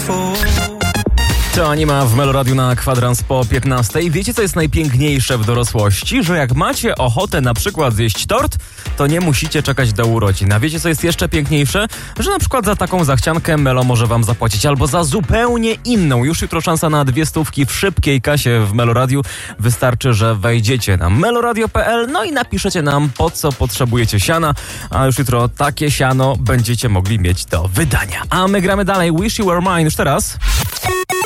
To Anima w Meloradiu na kwadrans po 15. Wiecie, co jest najpiękniejsze w dorosłości? Że jak macie ochotę na przykład zjeść tort, to nie musicie czekać do urodzin. A wiecie, co jest jeszcze piękniejsze? Że na przykład za taką zachciankę Melo może wam zapłacić, albo za zupełnie inną. Już jutro szansa na 200 w szybkiej kasie w Meloradiu. Wystarczy, że wejdziecie na meloradio.pl, no i napiszecie nam, po co potrzebujecie siana. A już jutro takie siano będziecie mogli mieć do wydania. A my gramy dalej. Wish You Were Mine już teraz.